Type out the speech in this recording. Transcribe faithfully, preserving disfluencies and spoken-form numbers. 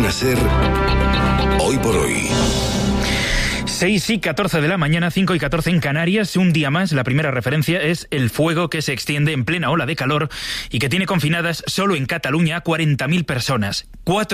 Cadena SER, Hoy por Hoy. seis y catorce de la mañana, cinco y catorce en Canarias. Un día más, la primera referencia es el fuego que se extiende en plena ola de calor y que tiene confinadas solo en Cataluña a cuarenta mil personas. Cuatro